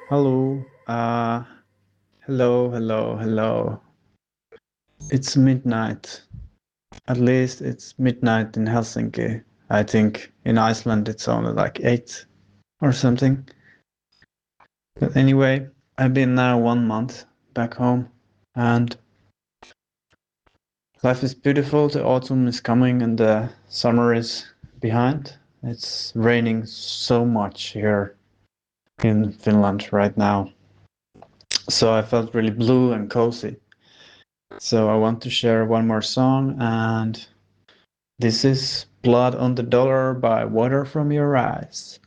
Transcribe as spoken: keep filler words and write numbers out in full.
Hello. Uh, hello, hello, hello. It's midnight. At least it's midnight in Helsinki. I think in Iceland it's only like eight or something. But anyway, I've been now one month back home and life is beautiful. The autumn is coming and the summer is behind. It's raining so much here in Finland right now. So I felt really blue and cozy. So I want to share one more song, and this is Blood on the Dollar by Water from Your Eyes.